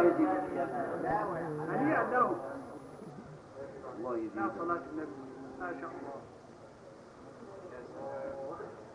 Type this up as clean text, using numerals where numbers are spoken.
الله يجزيك. هنيئا له. الله يجزيك. يا صلاة النبي ما شاء الله.